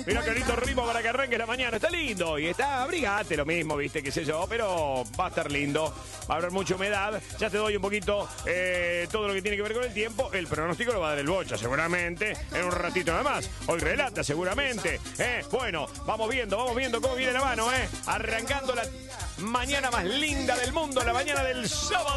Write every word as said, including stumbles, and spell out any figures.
Mirá qué lindo ritmo para que arranque la mañana. Está lindo y está, abrigate lo mismo, viste, qué sé yo, pero va a estar lindo. Va a haber mucha humedad. Ya te doy un poquito eh, todo lo que tiene que ver con el tiempo. El pronóstico lo va a dar el Bocha, seguramente, en un ratito nada más. Hoy relata, seguramente. Eh, bueno, vamos viendo, vamos viendo cómo viene la mano, eh. Arrancando la mañana más linda del mundo, la mañana del sábado.